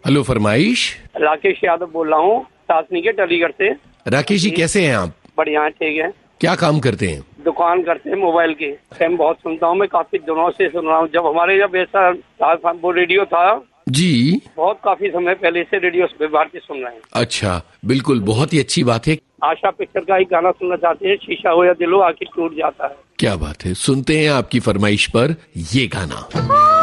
Hello, फरमाइश। राकेश यादव बोल रहा हूँ, सासनी के अलीगढ़ से। राकेश जी, कैसे हैं आप? बढ़िया है, ठीक है। क्या काम करते हैं? दुकान करते हैं मोबाइल की। मैं बहुत सुनता हूँ, मैं काफी दिनों से सुन रहा हूँ। जब ऐसा वो रेडियो था जी, बहुत काफी समय पहले से रेडियो भारती सुन रहे हैं। अच्छा, बिल्कुल, बहुत ही अच्छी बात है। आशा पिक्चर का ही गाना सुनना चाहते हैं, शीशा हो या दिल हो आखिर टूट जाता है। क्या बात है, सुनते हैं आपकी फरमाइश पर ये गाना।